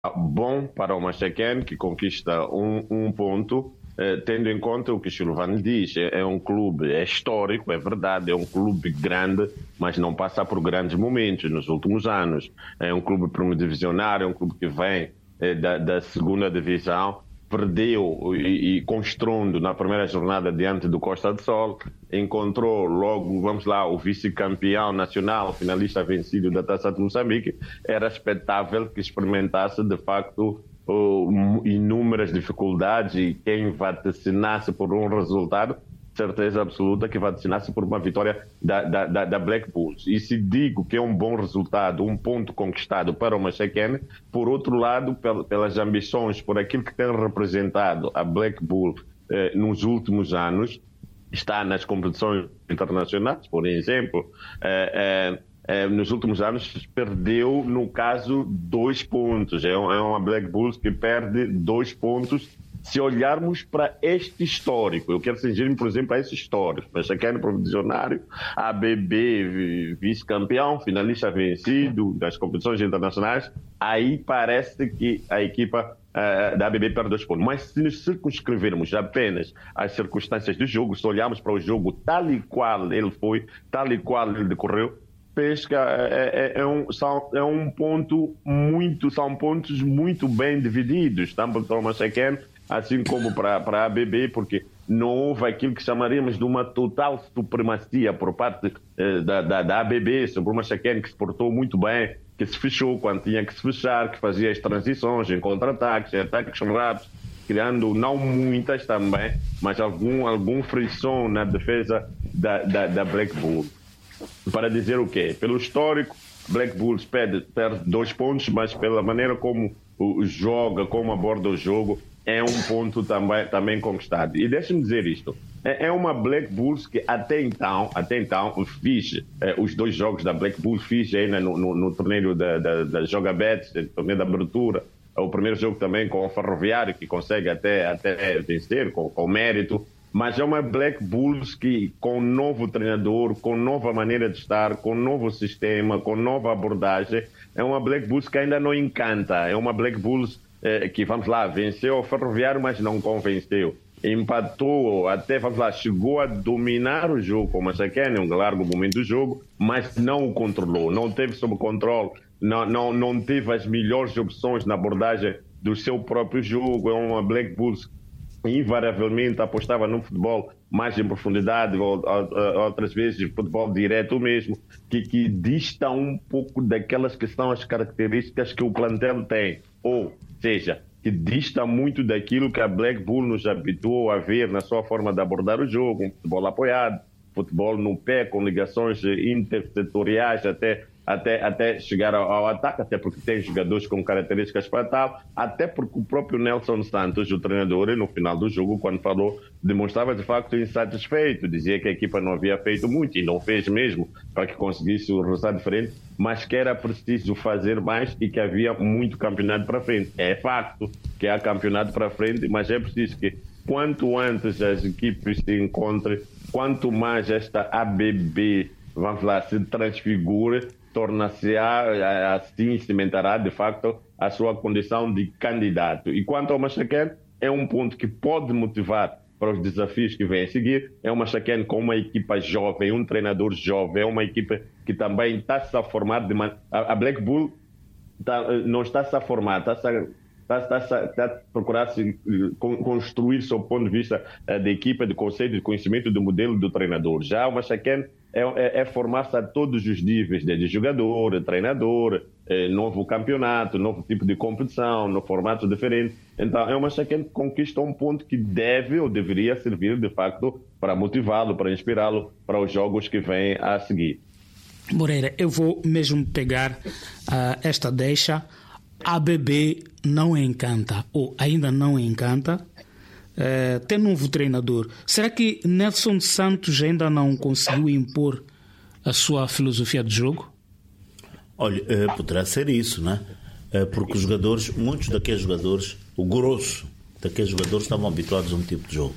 bom para o Machacane, que conquista um ponto, tendo em conta o que o Silvano diz. É um clube histórico, é verdade, é um clube grande, mas não passa por grandes momentos nos últimos anos. É um clube primo-divisionário, é um clube que vem da segunda divisão, perdeu e constrondo na primeira jornada diante do Costa do Sol, encontrou logo, vamos lá, o vice-campeão nacional, finalista vencido da Taça de Moçambique. Era expectável que experimentasse, de facto, inúmeras dificuldades, e quem vaticinasse por um resultado, certeza absoluta que vaticinasse por uma vitória da Black Bulls. E se digo que é um bom resultado, um ponto conquistado para o Machacane, por outro lado, pelas ambições, por aquilo que tem representado a Black Bull nos últimos anos, está nas competições internacionais, por exemplo, nos últimos anos perdeu, no caso, 2 pontos. É uma Black Bulls que perde 2 pontos. Se olharmos para este histórico, eu quero cingir-me, por exemplo, a esse histórico. Machacane provisionário, ABB vice-campeão, finalista vencido das competições internacionais, aí parece que a equipa da ABB perde 2 pontos. Mas se nos circunscrevermos apenas às circunstâncias do jogo, se olharmos para o jogo tal e qual ele foi, tal e qual ele decorreu, Pesca são pontos muito bem divididos, tanto para o Machacane, assim como para a ABB, porque não houve aquilo que chamaríamos de uma total supremacia por parte da ABB sobre o Machacane, que se portou muito bem, que se fechou quando tinha que se fechar, que fazia as transições em contra-ataques, em ataques rápidos, criando não muitas também, mas algum frição na defesa da Black Bull. Para dizer o quê? Pelo histórico, Black Bulls perde 2 pontos, mas pela maneira como joga, como aborda o jogo, é um ponto também conquistado. E deixe-me dizer isto, é uma Black Bulls que até então fiz os 2 jogos da Black Bulls, fiz ainda no torneio da Joga Bet, torneio da abertura, o primeiro jogo também com o Ferroviário, que consegue até vencer com mérito. Mas é uma Black Bulls que, com um novo treinador, com nova maneira de estar, com novo sistema, com nova abordagem, é uma Black Bulls que ainda não encanta. É uma Black Bulls que, vamos lá, venceu o Ferroviário, mas não convenceu. Empatou, até, vamos lá, chegou a dominar o jogo com o Machacane, um largo momento do jogo, mas não o controlou, não teve sob controle, não teve as melhores opções na abordagem do seu próprio jogo. É uma Black Bulls invariavelmente apostava no futebol mais em profundidade, ou outras vezes futebol direto mesmo, que dista um pouco daquelas que são as características que o plantel tem, ou seja, que dista muito daquilo que a Black Bull nos habituou a ver na sua forma de abordar o jogo, um futebol apoiado, futebol no pé, com ligações intersetoriais até chegar ao ataque, até porque tem jogadores com características para tal, até porque o próprio Nelson Santos, o treinador, no final do jogo, quando falou, demonstrava de facto insatisfeito, dizia que a equipa não havia feito muito, e não fez mesmo, para que conseguisse o resultado diferente, mas que era preciso fazer mais e que havia muito campeonato para frente. É facto que há campeonato para frente, mas é preciso que quanto antes as equipes se encontrem, quanto mais esta ABB, vamos lá, se transfigure, torna-se assim, cimentará de facto a sua condição de candidato. E quanto ao Machacane, é um ponto que pode motivar para os desafios que vêm a seguir. É o Machacane com uma equipa jovem, um treinador jovem, é uma equipa que também está-se a formar. A Black Bull não está-se a formar, está a procurar construir seu ponto de vista da equipa, de conceito, de conhecimento do modelo do treinador. Já o Machacane é formar-se a todos os níveis, desde jogador, treinador, novo campeonato, novo tipo de competição, no formato diferente. Então, é uma Machacane que conquista um ponto que deve ou deveria servir, de facto, para motivá-lo, para inspirá-lo para os jogos que vêm a seguir. Moreira, eu vou mesmo pegar esta deixa. A ABB não encanta, ou ainda não encanta. Tem novo treinador. Será que Nelson Santos ainda não conseguiu impor a sua filosofia de jogo? Olha, poderá ser isso, né? Porque os jogadores, muitos daqueles jogadores, o grosso daqueles jogadores estavam habituados a um tipo de jogo.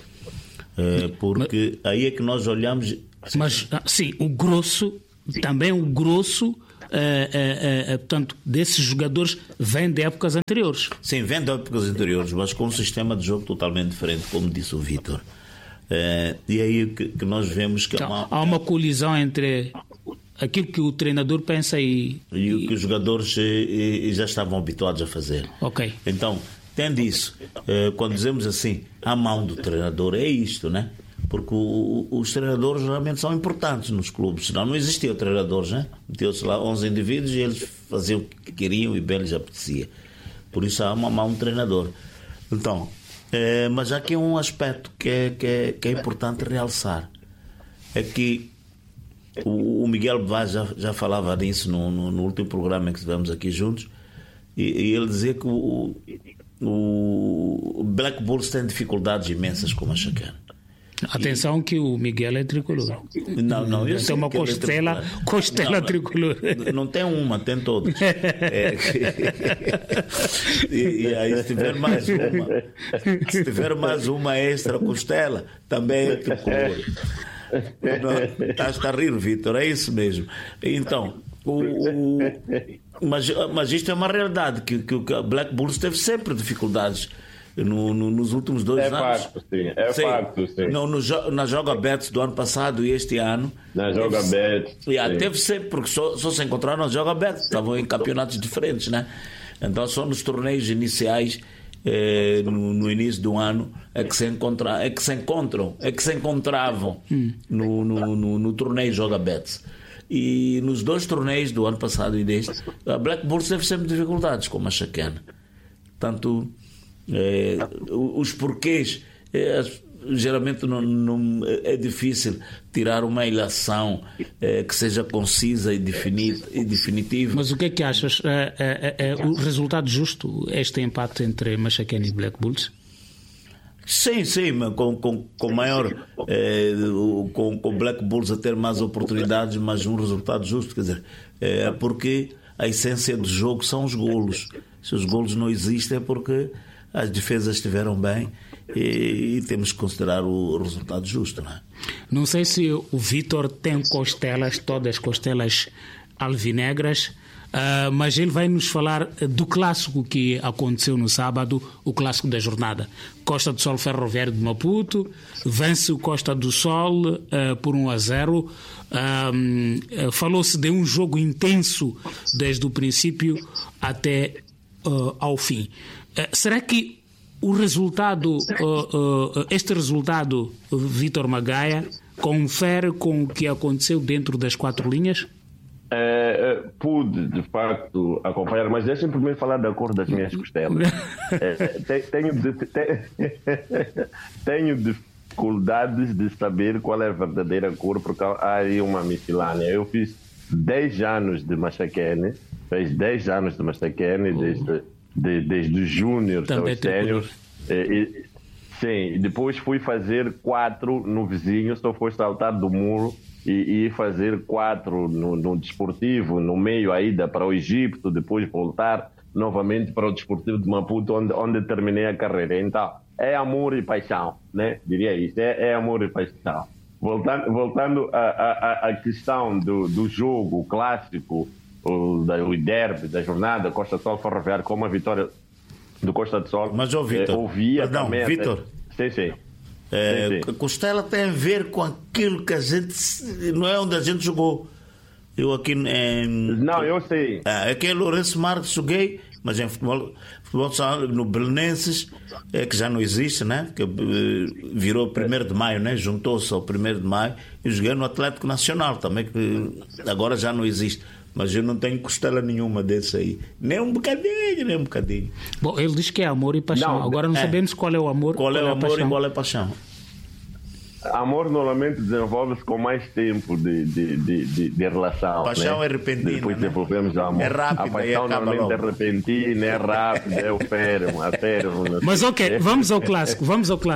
Porque aí é que nós olhamos... Mas, sim, o grosso, também o grosso portanto, desses jogadores vêm de épocas anteriores. Sim, vêm de épocas anteriores, mas com um sistema de jogo totalmente diferente, como disse o Vítor. E aí que nós vemos que então, há uma colisão entre aquilo que o treinador pensa e o que os jogadores já estavam habituados a fazer. Ok. Então, tendo isso, quando dizemos assim, a mão do treinador, é isto, né? Porque os treinadores realmente são importantes nos clubes, senão não existiam treinadores, né? Metiam-se lá 11 indivíduos e eles faziam o que queriam e bem lhes apetecia. Por isso há uma mão do treinador. Então, mas há aqui um aspecto que é importante realçar. É que o Miguel Vaz já falava disso no último programa em que estivemos aqui juntos, e ele dizia que o Black Bulls tem dificuldades imensas com a Machacana. Atenção que o Miguel é tricolor. Não, eu tem uma costela tricolor. Não tem uma, tem todas. E aí se tiver mais uma extra costela, também é tricolor. Estás a rir, Vítor, é isso mesmo. Então, mas isto é uma realidade, que o Black Bulls teve sempre dificuldades nos últimos 2 anos. Facto, sim. Na Joga Bets do ano passado e este ano. Na Joga Bets. Teve sempre, porque só se encontraram na Joga Bets, estavam em campeonatos diferentes, né? Então só nos torneios iniciais, no início do ano, é que se encontravam no torneio Joga Bets. E nos 2 torneios do ano passado e deste, a Black Bulls teve sempre dificuldades com a Machacana. Portanto, os porquês, geralmente não é difícil tirar uma ilação que seja concisa e definitiva. Mas o que é que achas? É o resultado justo, este empate entre Machacana e Black Bulls? Sim, mas com maior, com o Black Bulls a ter mais oportunidades, mas um resultado justo, quer dizer, porque a essência do jogo são os golos. Se os golos não existem é porque as defesas estiveram bem e temos que considerar o resultado justo, não é? Não sei se o Vítor tem todas costelas alvinegras, mas ele vai nos falar do clássico que aconteceu no sábado, o clássico da jornada. Costa do Sol Ferroviário de Maputo vence o Costa do Sol por 1-0. Falou-se de um jogo intenso desde o princípio até ao fim. Será que este resultado, Vítor Magaia, confere com o que aconteceu dentro das 4 linhas? Pude, de facto, acompanhar, mas deixem primeiro falar da cor das minhas costelas. Tenho dificuldades de saber qual é a verdadeira cor, porque há aí uma miscelânea. Eu fiz 10 anos de Machacane, desde os júniores aos séniores. Sim, depois fui fazer 4 no vizinho, só foi saltar do muro e fazer 4 no desportivo, no meio a ida para o Egito, depois voltar novamente para o desportivo de Maputo, onde terminei a carreira. Então, é amor e paixão, né? Diria isso, é amor e paixão. Voltando à questão do jogo, o clássico, o derby da jornada, Costa do Sol Ferroviário, com uma vitória do Costa do Sol. Mas, Vítor, ouvia também... Vítor, sim. A costela tem a ver com aquilo que a gente... Não é onde a gente jogou. Eu aqui... Não, eu sei. Aqui em Lourenço Marques joguei, mas em futebol no Belenenses, que já não existe, né? Que virou 1º de maio, né? Juntou-se ao 1º de maio, e joguei no Atlético Nacional também, que agora já não existe. Mas eu não tenho costela nenhuma desse aí. Nem um bocadinho. Bom, ele diz que é amor e paixão. Agora não sabemos qual é o amor. Qual é o amor e qual é a paixão. Amor normalmente desenvolve-se com mais tempo de relação. Paixão, né? É repentina. Depois desenvolvemos amor. É rápida. A paixão normalmente é repentina, é rápida, é o férreo. Mas ok, vamos ao clássico.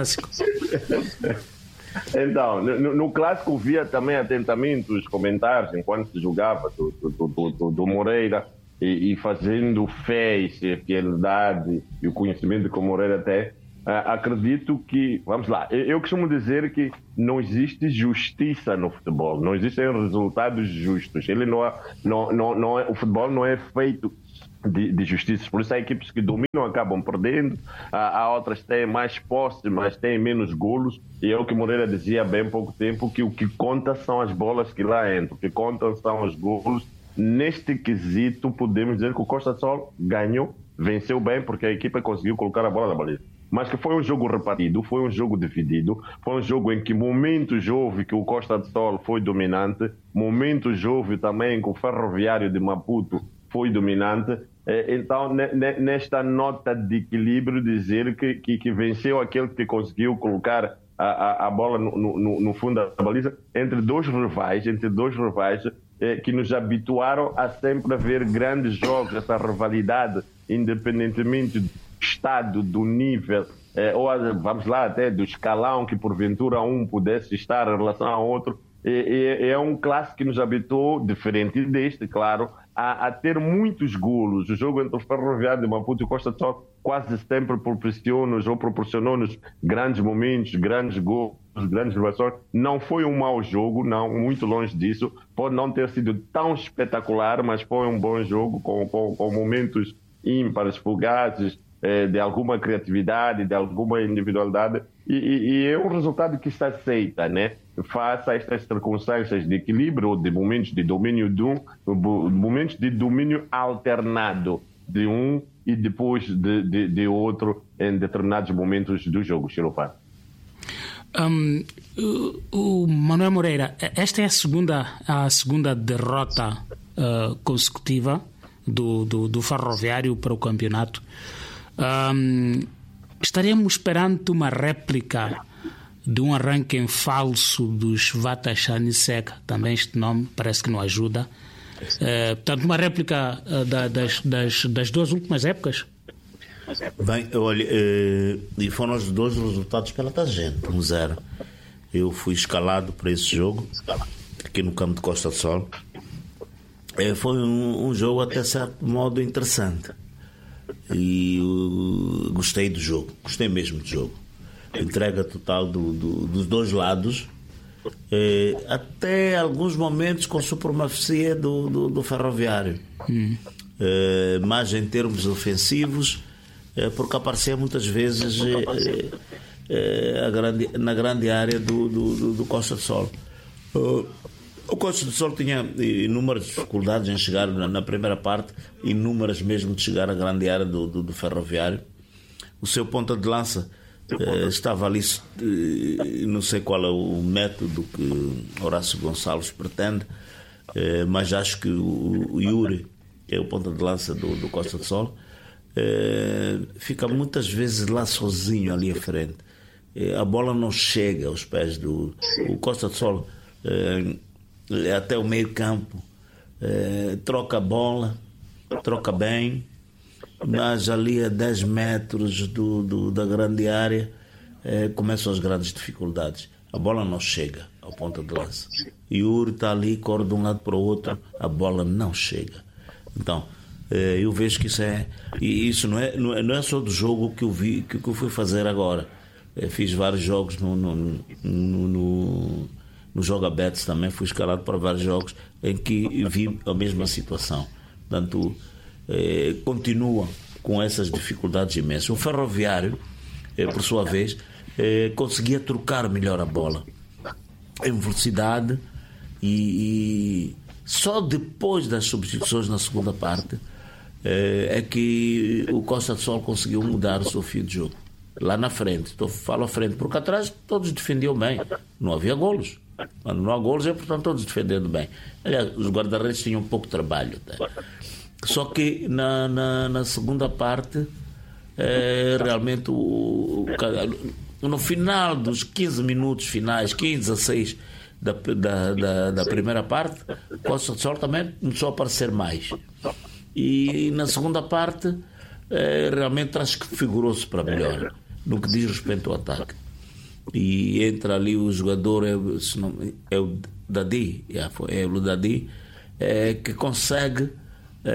Então, no clássico via também atentamente os comentários enquanto se jogava do Moreira e fazendo fé e fidelidade e o conhecimento que o Moreira tem. acredito que, vamos lá, eu costumo dizer que não existe justiça no futebol, não existem resultados justos. O futebol não é feito de justiça, por isso há equipes que dominam acabam perdendo, há outras que têm mais posse, mas têm menos golos, e é o que Moreira dizia há bem pouco tempo, que o que conta são as bolas que lá entram, o que conta são os golos. Neste quesito, podemos dizer que o Costa do Sol ganhou, venceu bem, porque a equipa conseguiu colocar a bola na baliza. Mas que foi um jogo repartido, foi um jogo dividido, foi um jogo em que momentos houve que o Costa do Sol foi dominante, momentos houve também que o Ferroviário de Maputo foi dominante. Então, nesta nota de equilíbrio, dizer que venceu aquele que conseguiu colocar a bola no fundo da baliza entre dois rivais que nos habituaram a sempre ver grandes jogos, essa rivalidade, independentemente do estado, do nível, ou vamos lá, até do escalão que porventura um pudesse estar em relação ao outro. É um clássico que nos habituou, diferente deste, claro, a ter muitos golos. O jogo entre o Ferroviário de Maputo e o Costa do Sol quase sempre proporcionou-nos grandes momentos, grandes gols, grandes inovações. Não foi um mau jogo, não, muito longe disso. Pode não ter sido tão espetacular, mas foi um bom jogo, com momentos ímpares, fugazes, de alguma criatividade, de alguma individualidade, e é um resultado que se aceita, né? Face a estas circunstâncias de equilíbrio, ou de momentos de domínio momentos de domínio alternado de um e depois de outro em determinados momentos do jogo, Xilofá. O Manuel Moreira, esta é a segunda derrota consecutiva do Ferroviário para o campeonato. Estaremos perante uma réplica de um arranque em falso dos Vata Chanisek, também este nome parece que não ajuda. Portanto, uma réplica das duas últimas épocas? Bem, olha, e foram os dois resultados pela tangente, 1-0. Eu fui escalado para esse jogo, aqui no campo de Costa do Sol. Foi um jogo até certo modo interessante. E gostei do jogo, gostei mesmo do jogo. Entrega total dos dois lados, até alguns momentos com supremacia do Ferroviário, mas em termos ofensivos, porque aparecia muitas vezes na grande área do Costa do Sol. O Costa do Sol tinha inúmeras dificuldades em chegar na primeira parte, inúmeras mesmo de chegar à grande área do Ferroviário. O seu ponta de lança estava ali, não sei qual é o método que Horácio Gonçalves pretende, mas acho que o Yuri, que é o ponta de lança do Costa do Sol, fica muitas vezes lá sozinho ali à frente. A bola não chega aos pés do Costa do Sol. Até o meio campo, troca a bola, troca bem, mas ali a 10 metros da grande área começam as grandes dificuldades. A bola não chega ao ponta de lança. E o Yuri está ali, corre de um lado para o outro, a bola não chega. Então, eu vejo que isso não é só do jogo que eu vi, que eu fui fazer agora. Fiz vários jogos no Joga Bets também, fui escalado para vários jogos em que vi a mesma situação. Portanto, continua com essas dificuldades imensas. O Ferroviário, por sua vez, conseguia trocar melhor a bola em velocidade, e só depois das substituições na segunda parte é que o Costa do Sol conseguiu mudar o seu fio de jogo. Lá na frente, falo à frente, porque atrás todos defendiam bem, não havia golos. Quando não há golos, portanto todos defendendo bem. Aliás, os guarda-redes tinham um pouco de trabalho, tá? Só que na segunda parte, realmente no final dos 15 minutos finais, 15 a 6 da primeira parte, o Costa do Sol também começou a aparecer mais. E na segunda parte, realmente acho que figurou-se para melhor no que diz respeito ao ataque. E entra ali o jogador, é o Dadi, é o Dadi, que consegue,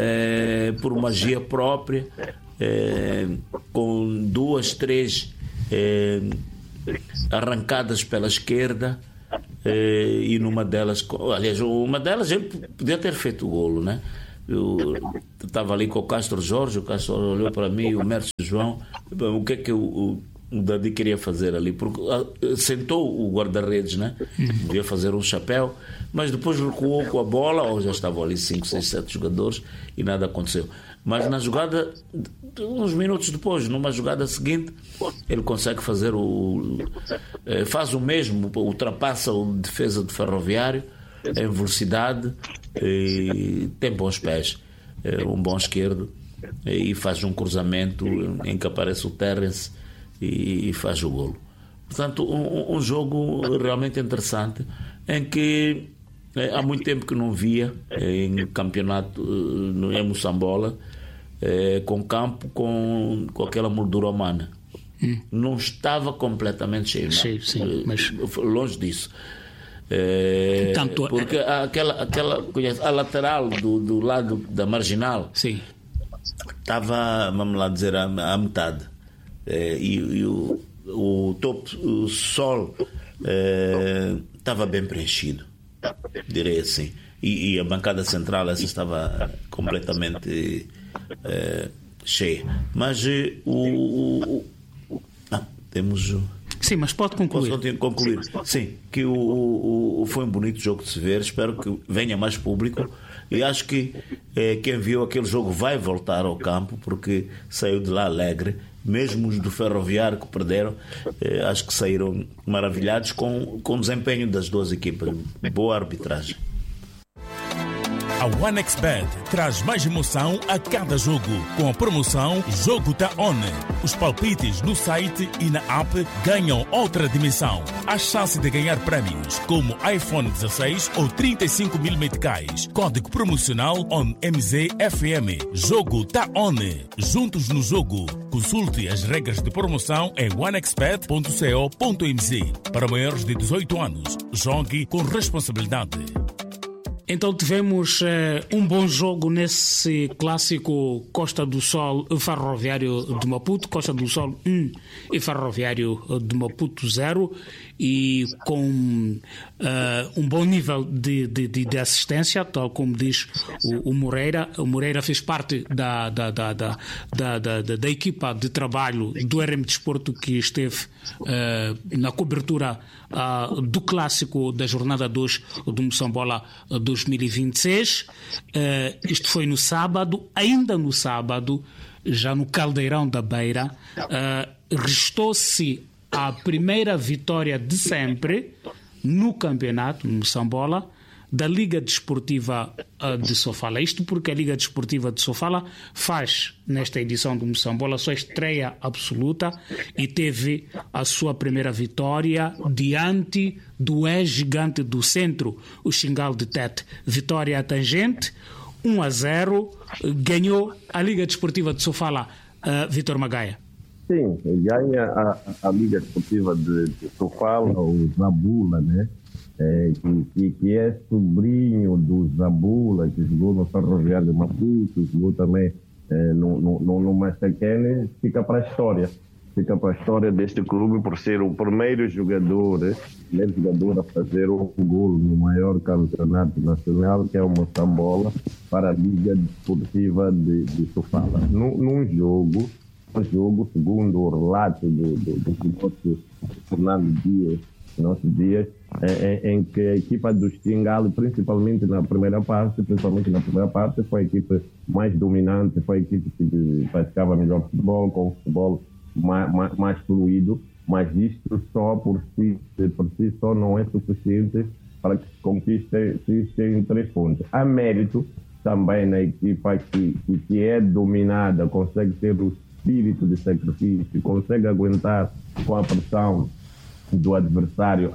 por magia própria, com 2, 3 arrancadas pela esquerda, e numa delas, aliás, uma delas ele podia ter feito o golo, né? Eu estava ali com o Castro Jorge, o Castro olhou para mim, o Mércio João, o que é que o Dadi queria fazer ali? Porque sentou o guarda-redes, né? Devia fazer um chapéu, mas depois recuou com a bola, ou já estavam ali 5, 6, 7 jogadores e nada aconteceu. Mas na jogada, uns minutos depois, numa jogada seguinte, ele consegue fazer faz o mesmo, ultrapassa o defesa do Ferroviário em velocidade, tem bons pés, um bom esquerdo, e faz um cruzamento em que aparece o Terence e faz o golo. Portanto, um jogo realmente interessante, em que há muito tempo que não via em campeonato em Moçambola, com campo com aquela moldura humana. Não estava completamente cheio, sim, mas longe disso. Porque a lateral do lado da marginal, sim, estava, vamos lá dizer, à metade, e o topo, o sol, estava bem preenchido, direi assim, e a bancada central essa estava completamente cheia. Mas temos... Sim, mas pode concluir. Posso concluir? Sim, que foi um bonito jogo de se ver. Espero que venha mais público. E acho que quem viu aquele jogo vai voltar ao campo, porque saiu de lá alegre. Mesmo os do Ferroviário que perderam, acho que saíram maravilhados com o desempenho das duas equipas. Boa arbitragem. A OneXBet traz mais emoção a cada jogo, com a promoção Jogo Tá On. Os palpites no site e na app ganham outra dimensão. Há chance de ganhar prémios como iPhone 16 ou 35 mil meticais. Código promocional ONMZFM. Jogo Tá On. Juntos no jogo. Consulte as regras de promoção em onexbet.co.mz. Para maiores de 18 anos, jogue com responsabilidade. Então tivemos um bom jogo nesse clássico Costa do Sol Ferroviário de Maputo, Costa do Sol 1 e Ferroviário de Maputo 0, e com um bom nível de assistência, tal como diz o Moreira. O Moreira fez parte da equipa de trabalho do RM Desporto, que esteve na cobertura do clássico da jornada 2 do Moçambola 2026. Isto foi no sábado. Ainda no sábado, já no Caldeirão da Beira, restou-se a primeira vitória de sempre no campeonato, no Moçambola, da Liga Desportiva de Sofala. Isto porque a Liga Desportiva de Sofala faz, nesta edição do Moçambola, a sua estreia absoluta e teve a sua primeira vitória diante do ex-gigante do centro, o Xingal de Tete. Vitória tangente, 1-0, ganhou a Liga Desportiva de Sofala. Vítor Magaia. Sim, ganha a Liga Desportiva de Sofala, o Zabula, né? Que é sobrinho do Zabula, que jogou no Ferroviário de Maputo, jogou também no Machaquene. Fica para a história deste clube por ser o primeiro jogador a fazer um gol no maior campeonato nacional, que é o Moçambola, para a Liga Desportiva de Sofala. Num jogo, segundo o relato do piloto Fernando Dias, em que a equipa do Xingal, principalmente na primeira parte, foi a equipa mais dominante, foi a equipa que praticava melhor futebol, com o futebol mais fluido, mas isto só por si só não é suficiente para que conquistem 3 pontos. Há mérito também na equipa que é dominada, consegue ter o espírito de sacrifício, consegue aguentar com a pressão do adversário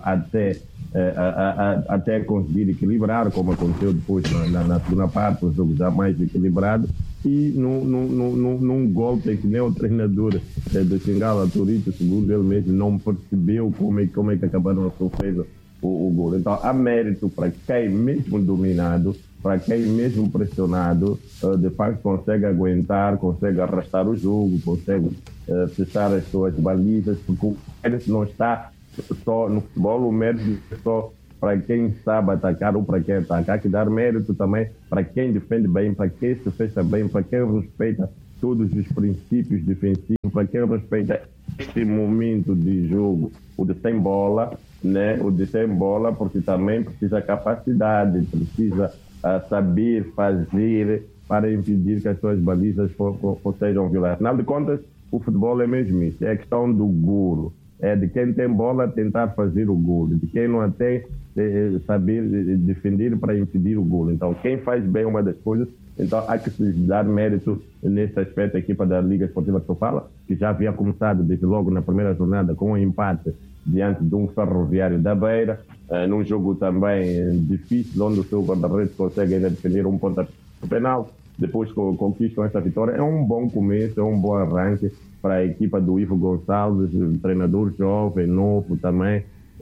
até conseguir equilibrar, como aconteceu depois na segunda parte, o jogo já mais equilibrado, e num golpe que nem o treinador do Xingala, Torito, segundo ele mesmo, não percebeu como é que acabaram a sofrer o gol. Então há mérito para quem, mesmo dominado, para quem mesmo pressionado, de facto consegue aguentar, consegue arrastar o jogo, consegue fechar as suas balizas, porque o mérito não está só no futebol, o mérito é só para quem sabe atacar ou para quem ataca. Há que dar mérito também para quem defende bem, para quem se fecha bem, para quem respeita todos os princípios defensivos, para quem respeita este momento de jogo, o de sem bola, né? O de sem bola, porque também precisa capacidade, precisa saber fazer para impedir que as suas balizas sejam violadas. Afinal de contas, o futebol é mesmo isso, é a questão do golo. É de quem tem bola tentar fazer o golo, de quem não a tem saber defender para impedir o golo. Então, quem faz bem uma das coisas, então há que se dar mérito nesse aspecto. A equipa da Liga Esportiva que eu falo, que já havia começado desde logo na primeira jornada com um empate diante de um Ferroviário da Beira, num jogo também difícil, onde o seu guarda-redes consegue ainda defender um pontapé penal. Depois conquistam essa vitória. É um bom começo, é um bom arranque para a equipa do Ivo Gonçalves, um treinador jovem, novo também,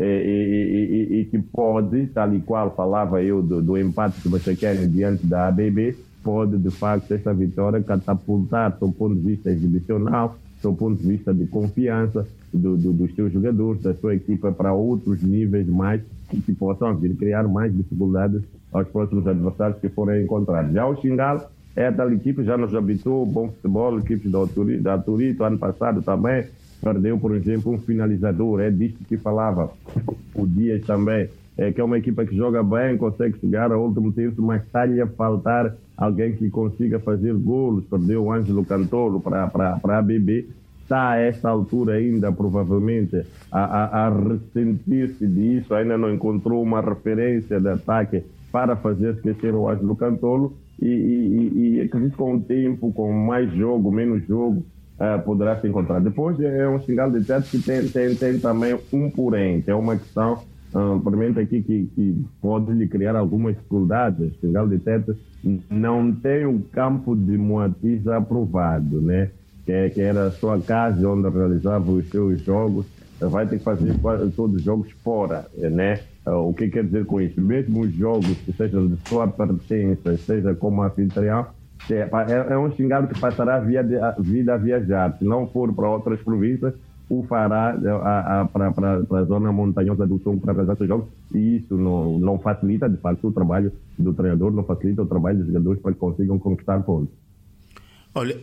e que pode, tal e qual falava eu do empate que você quer diante da ABB, pode de facto essa vitória catapultar do ponto de vista exibicional, do ponto de vista de confiança dos seus jogadores, da sua equipa, para outros níveis mais, que possam vir criar mais dificuldades aos próximos adversários que forem encontrados. Já o Xingal é a tal equipe, já nos habitou bom futebol, equipes da Turito, ano passado também perdeu, por exemplo, um finalizador, é disto que falava o Dias também, que é uma equipa que joga bem, consegue chegar ao último terço, mas está-lhe a faltar alguém que consiga fazer golos. Perdeu o Ângelo Cantolo para a ABB, está a esta altura ainda provavelmente a ressentir-se disso, ainda não encontrou uma referência de ataque para fazer esquecer o Ângelo Cantolo, e acredito que com o tempo, com mais jogo, menos jogo, poderá se encontrar. Depois é um Xingal de Tete que tem também um porém, que é uma questão provavelmente aqui que pode lhe criar algumas dificuldades. O Xingal de Tete não tem o campo de Moatiz aprovado, né? Que era a sua casa onde realizava os seus jogos. Vai ter que fazer todos os jogos fora, né? O que quer dizer com isso? Mesmo os jogos que sejam de sua pertença, seja como anfitrião, é um Xingal que passará a vida a viajar. Se não for para outras províncias, o fará para a zona montanhosa do sul para realizar seus jogos, e isso não facilita, de facto, o trabalho do treinador, não facilita o trabalho dos jogadores para que consigam conquistar pontos. Olha,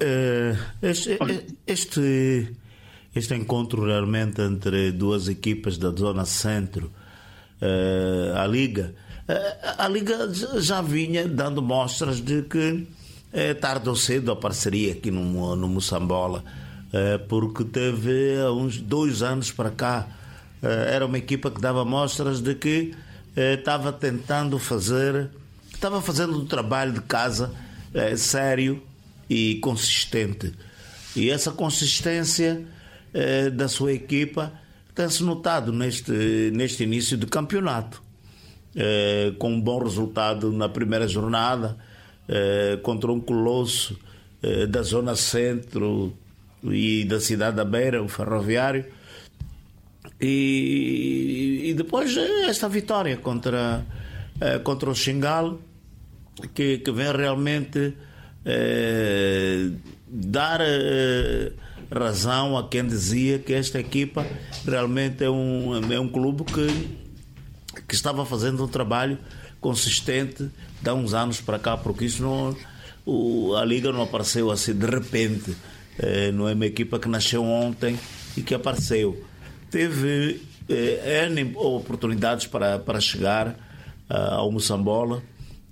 este encontro realmente entre duas equipas da zona centro, a Liga já vinha dando mostras de que tarde ou cedo apareceria aqui no Moçambola, porque teve há uns 2 anos para cá, era uma equipa que dava mostras de que estava fazendo um trabalho de casa sério e consistente, e essa consistência da sua equipa tem-se notado neste início de campeonato, com um bom resultado na primeira jornada contra um colosso da zona centro e da cidade da Beira, o Ferroviário, e depois esta vitória contra o Xingal, que vem realmente dar razão a quem dizia que esta equipa realmente é um clube que estava fazendo um trabalho consistente de há uns anos para cá, porque isso a Liga não apareceu assim de repente, não é uma equipa que nasceu ontem e que apareceu. Teve N oportunidades para chegar ao Moçambola,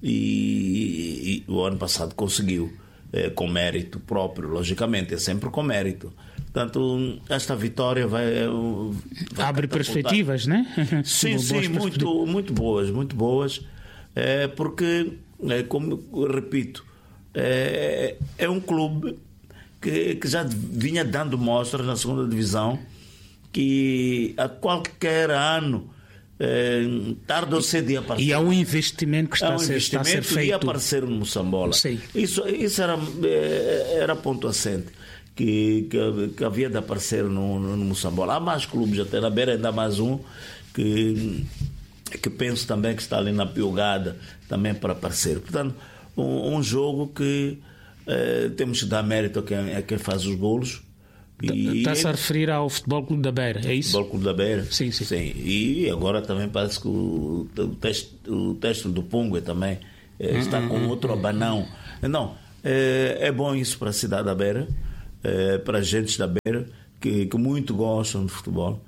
e o ano passado conseguiu, com mérito próprio, logicamente, é sempre com mérito. Portanto, esta vitória vai abre perspectivas, né? Sim, muito boas, porque, como eu repito, é um clube que já vinha dando mostras na segunda divisão, que a qualquer ano, tarde ou cedo ia aparecer. E há um investimento que está a ser feito. Ia aparecer no Moçambola. Isso era ponto assente, que havia de aparecer no Moçambola. Há mais clubes, até na Beira ainda há mais um, que que penso também que está ali na piogada também para aparecer. Portanto, um jogo que temos que dar mérito a quem faz os golos. Está-se a referir ao Futebol Clube da Beira, é isso? Futebol Clube da Beira. Sim. E agora também parece que o texto do Pungue também está com outro abanão. Não, é bom isso para a cidade da Beira, para as gentes da Beira, que muito gostam de futebol.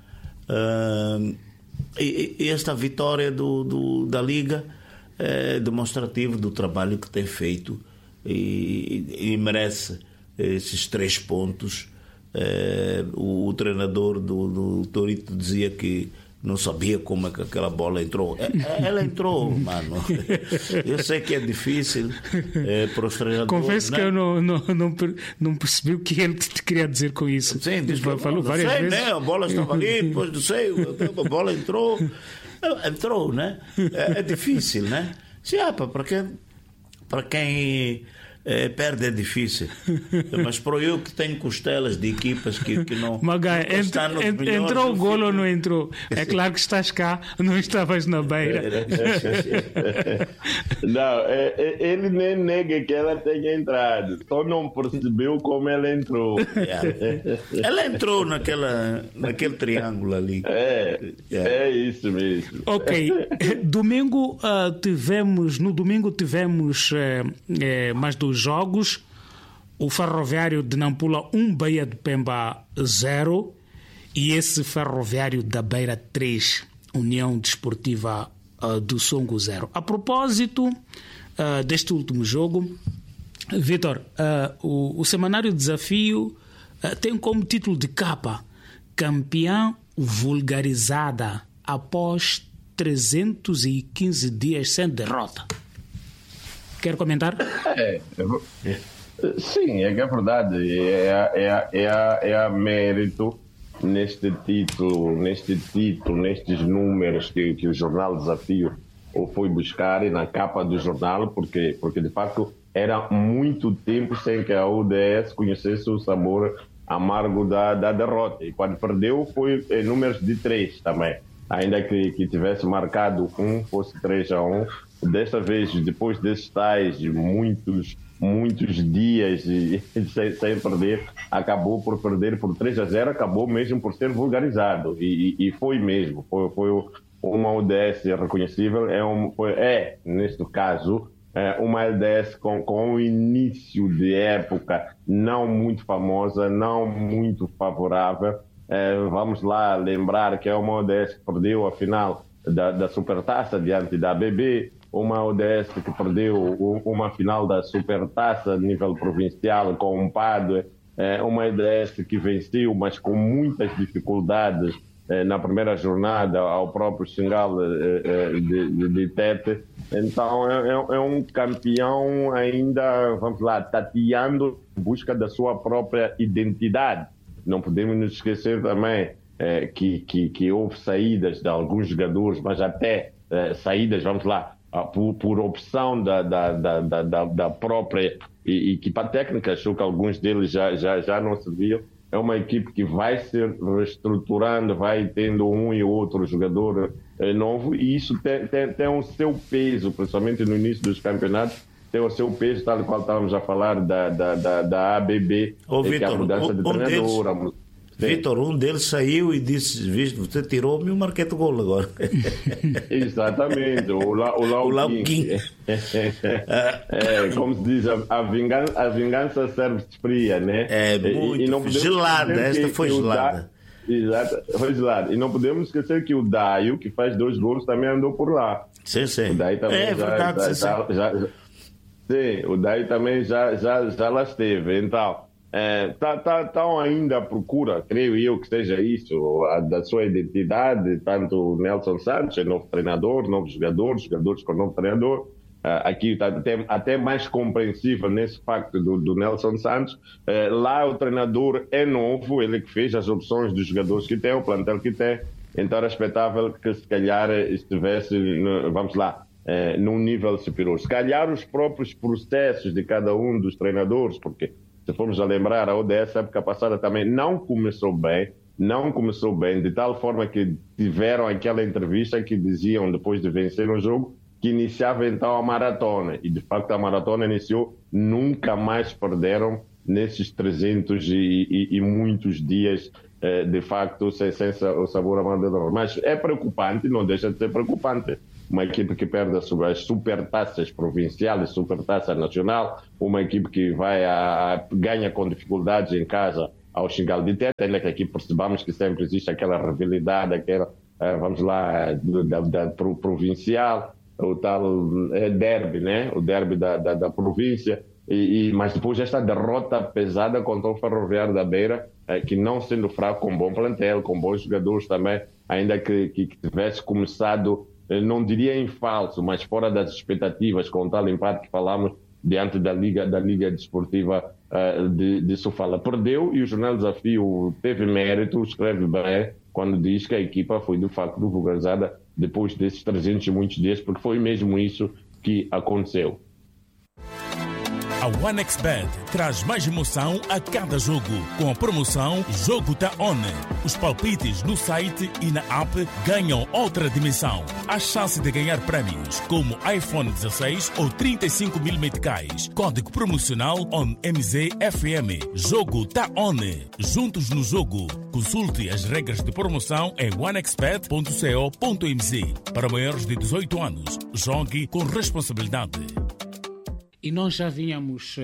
E esta vitória da Liga é demonstrativo do trabalho que tem feito e merece esses 3 pontos. O treinador do Torito dizia que não sabia como é que aquela bola entrou. Ela entrou, mano. Eu sei que é difícil para os treinadores. Confesso, né? Que eu não percebi o que ele queria dizer com isso. Sim, falou várias vezes. Né? A bola estava ali, depois não sei, a bola entrou. Entrou, né? É difícil, né? Sim, para quem perde é difícil, mas para eu que tenho costelas de equipas que não. Magai, entrou o golo ou não entrou? É claro que estás cá, não estavas na Beira. Não, ele nem nega que ela tenha entrado, só não percebeu como ela entrou. Ela entrou naquele triângulo ali. É isso mesmo. Ok, no domingo tivemos mais 2 jogos. O Ferroviário de Nampula 1, Bahia de Pemba 0, e esse Ferroviário da Beira 3, União Desportiva do Songo 0. A propósito deste último jogo, Vítor, o Semanário Desafio tem como título de capa Campeã Vulgarizada após 315 dias sem derrota. Quer comentar? Sim, é que é verdade. É a mérito neste título, nestes números que o Jornal Desafio foi buscar e na capa do jornal, porque de facto era muito tempo sem que a UDS conhecesse o sabor amargo da derrota. E quando perdeu foi em números de 3 também. Ainda que tivesse marcado fosse 3-1. Desta vez, depois desses tais muitos dias sem perder, acabou por perder por 3-0, acabou mesmo por ser vulgarizado. E foi mesmo. Foi uma ODS reconhecível. Neste caso, uma ODS com um início de época não muito famosa, não muito favorável. Vamos lá lembrar que é uma ODS que perdeu a final da Supertaça diante da ABB, uma ODS que perdeu uma final da Supertaça a nível provincial com um Padre, uma ODS que venceu, mas com muitas dificuldades na primeira jornada ao próprio Xingal de Tete. Então é um campeão ainda, vamos lá, tateando em busca da sua própria identidade. Não podemos nos esquecer também que houve saídas de alguns jogadores, mas até saídas, vamos lá, por opção da própria equipa técnica. Achou que alguns deles já não serviam. É uma equipe que vai se reestruturando, vai tendo um e outro jogador novo, e isso tem o seu peso, principalmente no início dos campeonatos. Tem o seu peso, tal qual estávamos a falar da ABB, que é a mudança de treinador. Vítor, um deles saiu e disse: "Visto, você tirou-me o marquete gol agora." Exatamente, o Lauquim. Como se diz, a vingança serve de fria, né? Muito gelada, esta foi gelada. Exato, foi gelada. E não podemos esquecer que o Daio, que faz 2 gols, também andou por lá. Sim. O Daio também sim, o Daio também já lá esteve. Então, estão ainda à procura, creio eu que seja isso, da sua identidade, tanto o Nelson Santos, é novo treinador, novos jogadores com novo treinador. Aqui está até mais compreensível nesse facto do Nelson Santos. Lá o treinador é novo, ele que fez as opções dos jogadores que tem, o plantel que tem, então era expectável que se calhar estivesse, vamos lá, num nível superior. Se calhar os próprios processos de cada um dos treinadores, porque se formos a lembrar, a ODS, a época passada também não começou bem, não começou bem, de tal forma que tiveram aquela entrevista que diziam, depois de vencer o jogo, que iniciava então a maratona. E, de facto, a maratona iniciou, nunca mais perderam nesses 300 e muitos dias, de facto, sem o sabor amargo. Mas é preocupante, não deixa de ser preocupante. Uma equipe que perde as supertaças provinciais, supertaça nacional, uma equipe que ganha com dificuldades em casa ao Xingal de Tete, ainda que aqui percebamos que sempre existe aquela rivalidade, aquela, vamos lá, da provincial, o tal derby, né? O derby da província, mas depois esta derrota pesada contra o Ferroviário da Beira, que não sendo fraco, com bom plantel, com bons jogadores também, ainda que tivesse começado, não diria em falso, mas fora das expectativas, com o tal empate que falamos diante da Liga Desportiva de Sofala. Perdeu, e o Jornal Desafio teve mérito, escreve bem, quando diz que a equipa foi de facto vulgarizada depois desses 300 e muitos dias, porque foi mesmo isso que aconteceu. A OneXBet traz mais emoção a cada jogo, com a promoção Jogo Tá On. Os palpites no site e na app ganham outra dimensão. Há chance de ganhar prémios como iPhone 16 ou 35 mil meticais. Código promocional ONMZFM. Jogo Tá On. Juntos no jogo. Consulte as regras de promoção em onexbet.co.mz. Para maiores de 18 anos, jogue com responsabilidade. E nós já vínhamos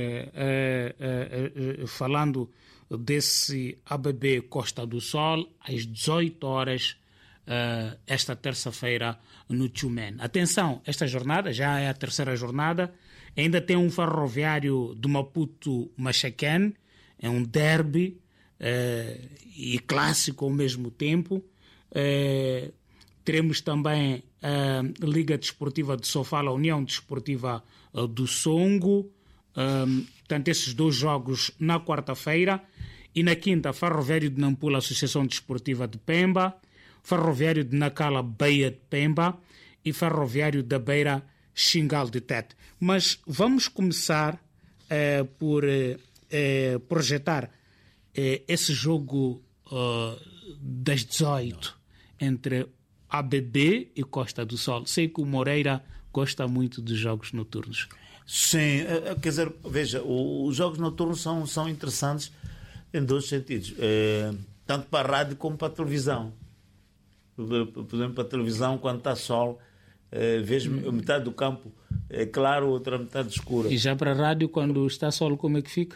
falando desse ABB Costa do Sol às 18 horas esta terça-feira no Tchumene. Atenção, esta jornada já é a terceira jornada, ainda tem um Ferroviário de Maputo-Machaquén, é um derby e clássico ao mesmo tempo. Teremos também a Liga Desportiva de Sofala, a União Desportiva do Songo. Portanto, esses dois jogos na quarta-feira. E na quinta, Ferroviário de Nampula, Associação Desportiva de Pemba, Ferroviário de Nacala, Baía de Pemba e Ferroviário da Beira, Xingal de Tete. Mas vamos começar por projetar esse jogo das 18 entre ABB e Costa do Sol. Sei que o Moreira gosta muito dos jogos noturnos. Sim, quer dizer, veja, os jogos noturnos são interessantes em dois sentidos, tanto para a rádio como para a televisão. Por exemplo, para a televisão, quando está sol, vejo metade do campo é claro, outra metade escura. E já para a rádio, quando está sol, como é que fica?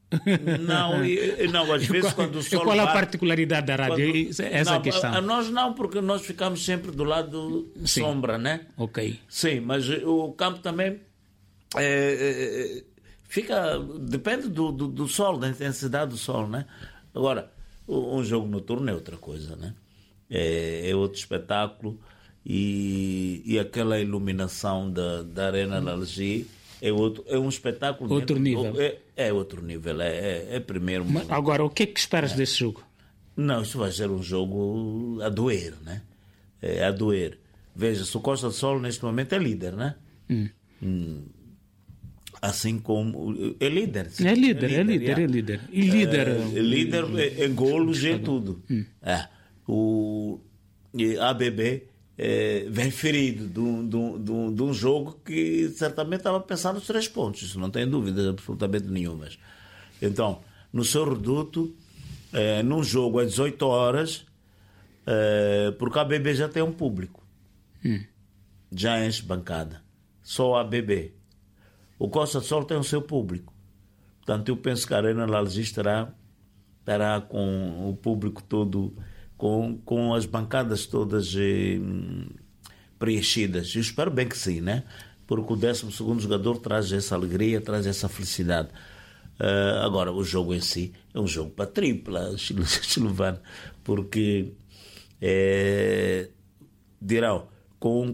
Não, às vezes quando o sol qual é a bate, particularidade da rádio? Essa não, questão. A nós não, porque nós ficamos sempre do lado sombra, né? Ok. Sim, mas o campo também fica, depende do sol, da intensidade do sol, né? Agora, um jogo noturno é outra coisa, né? É outro espetáculo, e aquela iluminação da Arena da Algi é um espetáculo. Outro nível. É outro nível, é primeiro. Mas agora, o que é que esperas desse jogo? Não, isto vai ser um jogo a doer, né? É a doer. Veja, se o Costa do Sol neste momento é líder, né? Assim como... É líder. É líder. E líder em golos e tudo. O ABB vem ferido de um jogo que certamente estava pensando nos 3 pontos. Isso não tem dúvidas absolutamente nenhumas. Então, no seu reduto, num jogo às 18 horas, porque a ABB já tem um público. Já enche bancada. Só a ABB. O Costa do Sol tem o seu público. Portanto, eu penso que a Arena Lalgi estará com o público todo, com as bancadas todas preenchidas. Eu espero bem que sim, né? Porque o 12º jogador traz essa alegria, traz essa felicidade. Agora, o jogo em si é um jogo para tripla, Silvano, porque dirão, com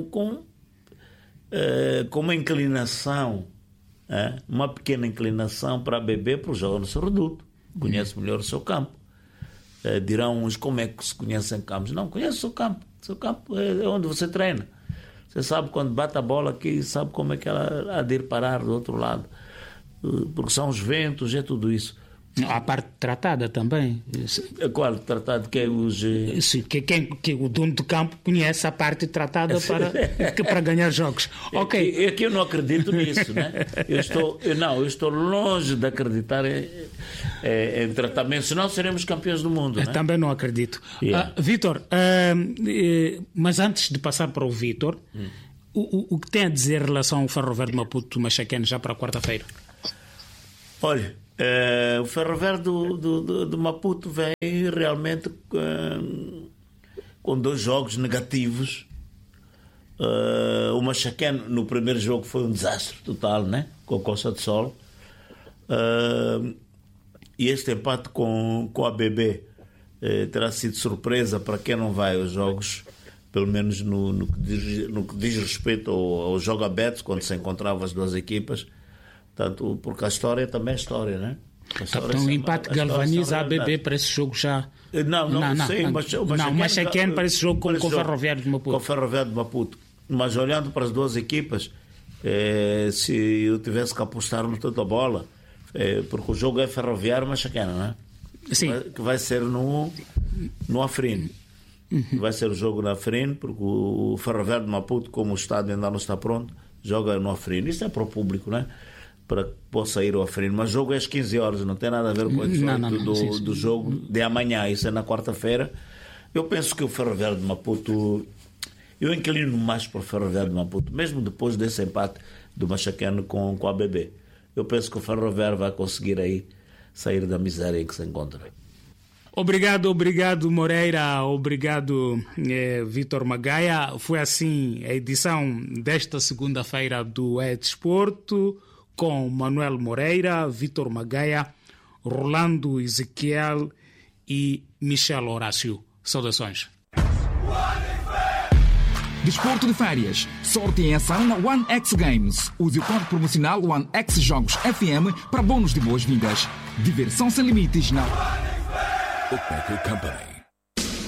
uma inclinação, uma pequena inclinação para beber, para o jogo no seu reduto. Conhece melhor o seu campo. Dirão uns, como é que se conhecem campos? Não, conhece o seu campo. O seu campo é onde você treina. Você sabe quando bate a bola aqui, sabe como é que ela há de ir parar do outro lado. Porque são os ventos, é tudo isso. A parte tratada também. Qual tratado? Que é os... Que o dono do campo conhece a parte tratada para ganhar jogos. É que eu não acredito nisso, né? Eu estou longe de acreditar em tratamento, senão seremos campeões do mundo. Né? Também não acredito. Yeah. Vítor, mas antes de passar para o Vítor, o que tem a dizer em relação ao Ferroviário de Maputo, Machaquene, já para quarta-feira? Olha, o Ferroviário do Maputo vem realmente com 2 jogos negativos. O Machaquene no primeiro jogo foi um desastre total, né? Com a Costa do Sol. E este empate com a BB terá sido surpresa para quem não vai aos jogos, pelo menos no que diz respeito ao jogo aberto, quando se encontravam as 2 equipas. Tanto porque a história também é história, né? Então o empate galvaniza a ABB para esse jogo já. Não, o Machaquene para esse jogo com o Ferroviário de Maputo. Com o Ferroviário de Maputo. Mas olhando para as 2 equipas, se eu tivesse que apostar no toda a bola, porque o jogo é Ferroviário Machaquene, né? Sim. Que vai ser no Afrin. Vai ser o jogo na Afrin, porque o Ferroviário de Maputo, como o estádio ainda não está pronto, joga no Afrin. Isso é para o público, né? Para que possa ir ao Afrin. Mas o jogo é às 15 horas, não tem nada a ver com o do jogo de amanhã. Isso é na quarta-feira. Eu penso que o Ferroviário de Maputo, eu inclino mais para o Ferroviário de Maputo, mesmo depois desse empate do Machaquene com a ABB. Eu penso que o Ferroviário vai conseguir aí sair da miséria em que se encontra. Obrigado Moreira, obrigado Vítor Magaia. Foi assim a edição desta segunda-feira do Desporto, com Manuel Moreira, Vítor Magaia, Rolando Ezequiel e Michel Horácio. Saudações. Desporto de férias. Sorte em ação na One X Games. Use o código promocional One X Jogos FM para bônus de boas-vindas. Diversão sem limites na Bookmaker Company.